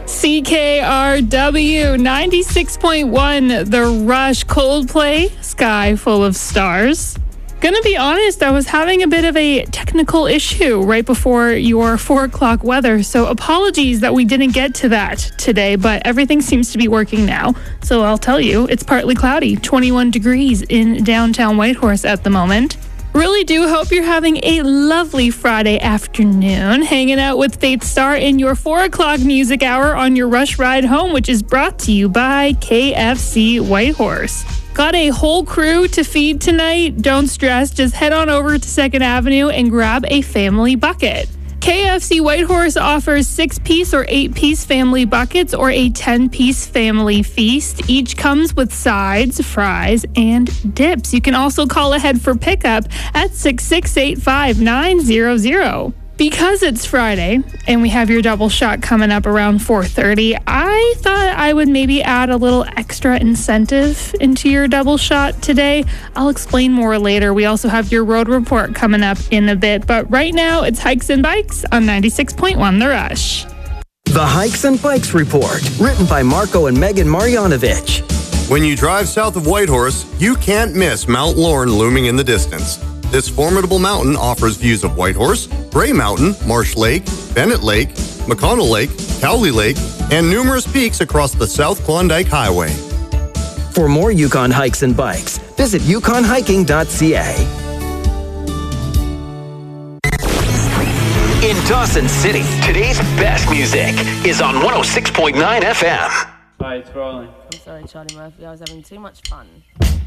CKRW 96.1, The Rush, Coldplay, Sky Full of Stars. Gonna be honest, I was having a bit of a technical issue right before your 4 o'clock weather, so apologies that we didn't get to that today, but everything seems to be working now. So I'll tell you, it's partly cloudy, 21 degrees in downtown Whitehorse at the moment. Really do hope you're having a lovely Friday afternoon, hanging out with Faith Star in your 4 o'clock music hour on your Rush Ride Home, which is brought to you by KFC Whitehorse. Got a whole crew to feed tonight? Don't stress, just head on over to 2nd Avenue and grab a family bucket. KFC Whitehorse offers 6-piece or 8-piece family buckets or a 10-piece family feast. Each comes with sides, fries, and dips. You can also call ahead for pickup at 668-5900. Because it's Friday and we have your double shot coming up around 4:30, I thought I would maybe add a little extra incentive into your double shot today. I'll explain more later. We also have your road report coming up in a bit, but right now it's Hikes and Bikes on 96.1 The Rush. The Hikes and Bikes Report, written by Marco and Megan Marjanovic. When you drive south of Whitehorse, you can't miss Mount Lorne looming in the distance. This formidable mountain offers views of Whitehorse, Gray Mountain, Marsh Lake, Bennett Lake, McConnell Lake, Cowley Lake, and numerous peaks across the South Klondike Highway. For more Yukon Hikes and Bikes, visit yukonhiking.ca. In Dawson City, today's best music is on 106.9 FM. Alright, it's rolling. I'm sorry, Charlie Murphy. I was having too much fun.